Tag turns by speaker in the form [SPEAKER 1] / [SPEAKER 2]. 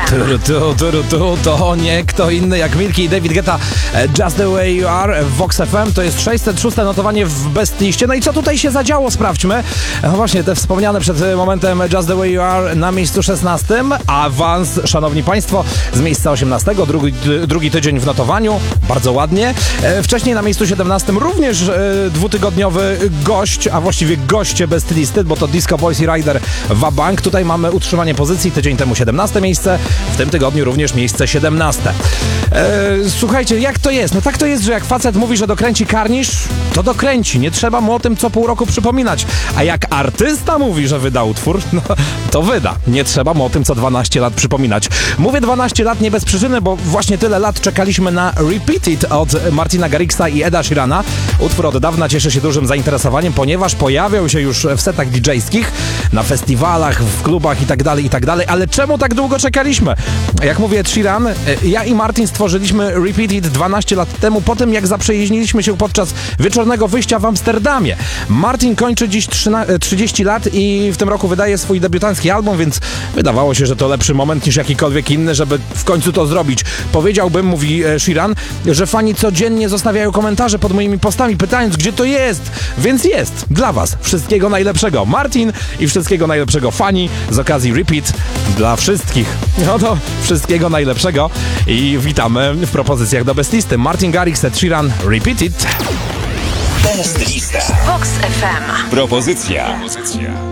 [SPEAKER 1] To nie kto inny jak Milky i David Guetta. Just the way you are w Vox FM. To jest 606 notowanie w Best Liście. No i co tutaj się zadziało? Sprawdźmy. No właśnie, te wspomniane przed momentem Just the way you are na miejscu 16. Awans, szanowni państwo, z miejsca 18. Drugi tydzień w notowaniu. Bardzo ładnie. Wcześniej na miejscu 17 również dwutygodniowy gość, a właściwie goście Best Listy, bo to Disco Boys i Rider Wabank. Tutaj mamy utrzymanie pozycji. Tydzień temu 17 miejsce. W tym tygodniu również miejsce 17. Słuchajcie, jak to jest? No tak to jest, że jak facet mówi, że dokręci karnisz, to dokręci. Nie trzeba mu o tym co pół roku przypominać. A jak artysta mówi, że wyda utwór, no to wyda. Nie trzeba mu o tym co 12 lat przypominać. Mówię 12 lat nie bez przyczyny, bo właśnie tyle lat czekaliśmy na Repeat It od Martina Garrixa i Eda Sheerana. Utwór od dawna cieszy się dużym zainteresowaniem, ponieważ pojawiał się już w setach DJ-skich, na festiwalach, w klubach i tak dalej. Ale czemu tak długo czekaliśmy? Jak mówię, Sheeran, ja i Martin stworzyliśmy Repeat It 12 lat temu, po tym jak zaprzyjaźniliśmy się podczas wieczornego wyjścia w Amsterdamie. Martin kończy dziś 30 lat i w tym roku wydaje swój debiutancki album, więc wydawało się, że to lepszy moment niż jakikolwiek inny, żeby w końcu to zrobić. Powiedziałbym, mówi Sheeran, że fani codziennie zostawiają komentarze pod moimi postami, pytając, gdzie to jest. Więc jest. Dla was. Wszystkiego najlepszego. Martin i wszystkiego najlepszego fani z okazji Repeat dla wszystkich. No to wszystkiego najlepszego i witamy w propozycjach do Best Listy. Martin Garrix, Ed Sheeran, Repeat It.
[SPEAKER 2] Best Lista.
[SPEAKER 3] Vox FM.
[SPEAKER 2] Propozycja.